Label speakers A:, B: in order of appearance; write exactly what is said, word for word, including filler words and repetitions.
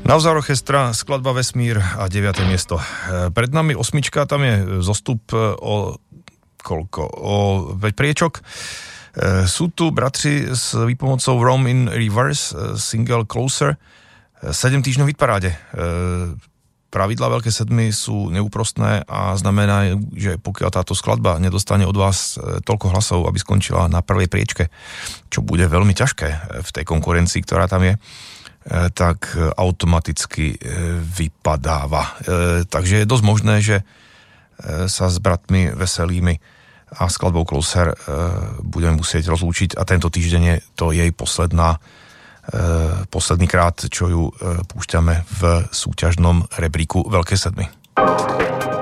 A: Navzor orchestra, skladba Vesmír a deviate miesto. Pred nami osmička, tam je zostup o koľko? O päť priečok. Sú tu bratři s výpomocou Rome in Reverse, single Closer, sedem týždňov v hitparáde. Pravidlá Veľké sedmy sú neúprostné a znamená, že pokiaľ táto skladba nedostane od vás toľko hlasov, aby skončila na prvej priečke, čo bude veľmi ťažké v tej konkurencii, ktorá tam je, tak automaticky vypadáva. Takže je dosť možné, že sa s bratmi Veselými a skladbou Closer budeme musieť rozlúčiť a tento týždeň je to jej posledná posledný krát, čo ju púšťame v súťažnom rebríku Veľké sedmy.